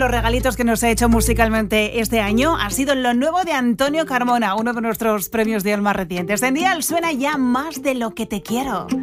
los regalitos que nos ha hecho musicalmente este año ha sido lo nuevo de Antonio Carmona, uno de nuestros premios de hoy más recientes. En Dial suena ya Más de lo que te quiero.